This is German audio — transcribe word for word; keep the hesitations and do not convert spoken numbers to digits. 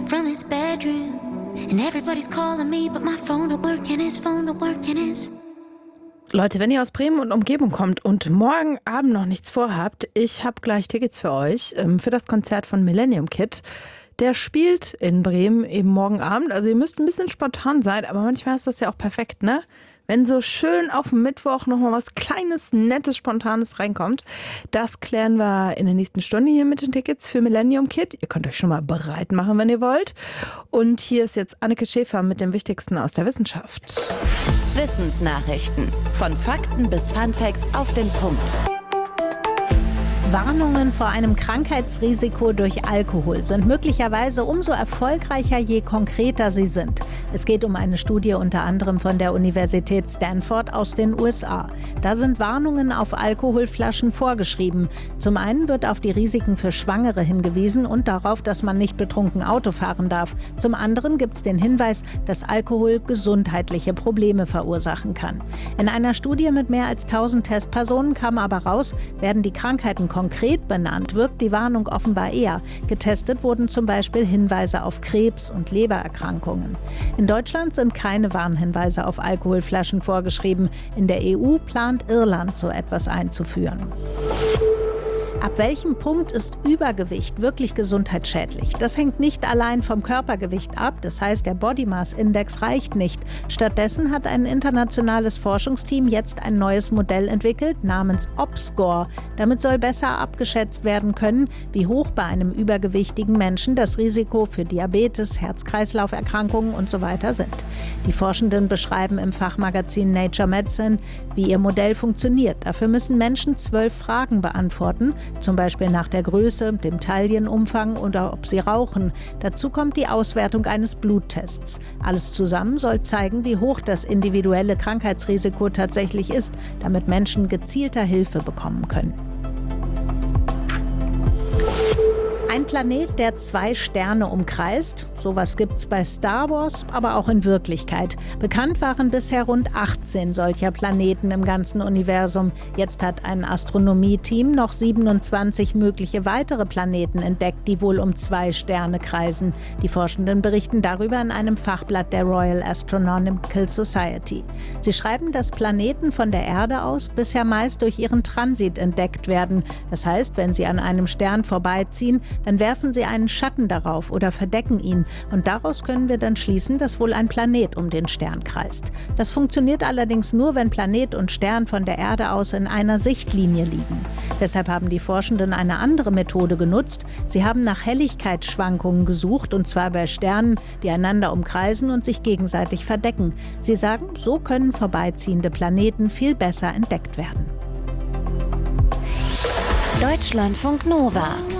from his bedroom. And everybody's calling me, but my phone don't work and his phone don't work and his... Leute, wenn ihr aus Bremen und Umgebung kommt und morgen Abend noch nichts vorhabt, ich habe gleich Tickets für euch ähm, für das Konzert von Millennium Kid. Der spielt in Bremen eben morgen Abend. Also ihr müsst ein bisschen spontan sein, aber manchmal ist das ja auch perfekt, ne? Wenn so schön auf dem Mittwoch nochmal was Kleines, Nettes, Spontanes reinkommt. Das klären wir in der nächsten Stunde hier mit den Tickets für Millennium Kid. Ihr könnt euch schon mal bereit machen, wenn ihr wollt. Und hier ist jetzt Anneke Schäfer mit dem Wichtigsten aus der Wissenschaft. Wissensnachrichten. Von Fakten bis Funfacts auf den Punkt. Warnungen vor einem Krankheitsrisiko durch Alkohol sind möglicherweise umso erfolgreicher, je konkreter sie sind. Es geht um eine Studie unter anderem von der Universität Stanford aus den U S A. Da sind Warnungen auf Alkoholflaschen vorgeschrieben. Zum einen wird auf die Risiken für Schwangere hingewiesen und darauf, dass man nicht betrunken Auto fahren darf. Zum anderen gibt es den Hinweis, dass Alkohol gesundheitliche Probleme verursachen kann. In einer Studie mit mehr als tausend Testpersonen kam aber raus, werden die Krankheiten konkret benannt, wirkt die Warnung offenbar eher. Getestet wurden zum Beispiel Hinweise auf Krebs und Lebererkrankungen. In Deutschland sind keine Warnhinweise auf Alkoholflaschen vorgeschrieben. In der E U plant Irland, so etwas einzuführen. Ab welchem Punkt ist Übergewicht wirklich gesundheitsschädlich? Das hängt nicht allein vom Körpergewicht ab, das heißt, der Body Mass Index reicht nicht. Stattdessen hat ein internationales Forschungsteam jetzt ein neues Modell entwickelt, namens O P-Score. Damit soll besser abgeschätzt werden können, wie hoch bei einem übergewichtigen Menschen das Risiko für Diabetes, Herz-Kreislauf-Erkrankungen und so weiter sind. Die Forschenden beschreiben im Fachmagazin Nature Medicine, wie ihr Modell funktioniert. Dafür müssen Menschen zwölf Fragen beantworten, zum Beispiel nach der Größe, dem Taillenumfang oder ob sie rauchen. Dazu kommt die Auswertung eines Bluttests. Alles zusammen soll zeigen, wie hoch das individuelle Krankheitsrisiko tatsächlich ist, damit Menschen gezielter Hilfe bekommen können. Ein Planet, der zwei Sterne umkreist. Sowas gibt's bei Star Wars, aber auch in Wirklichkeit. Bekannt waren bisher rund achtzehn solcher Planeten im ganzen Universum. Jetzt hat ein Astronomie-Team noch siebenundzwanzig mögliche weitere Planeten entdeckt, die wohl um zwei Sterne kreisen. Die Forschenden berichten darüber in einem Fachblatt der Royal Astronomical Society. Sie schreiben, dass Planeten von der Erde aus bisher meist durch ihren Transit entdeckt werden. Das heißt, wenn sie an einem Stern vorbeiziehen, dann werfen sie einen Schatten darauf oder verdecken ihn. Und daraus können wir dann schließen, dass wohl ein Planet um den Stern kreist. Das funktioniert allerdings nur, wenn Planet und Stern von der Erde aus in einer Sichtlinie liegen. Deshalb haben die Forschenden eine andere Methode genutzt. Sie haben nach Helligkeitsschwankungen gesucht, und zwar bei Sternen, die einander umkreisen und sich gegenseitig verdecken. Sie sagen, so können vorbeiziehende Planeten viel besser entdeckt werden. Deutschlandfunk Nova.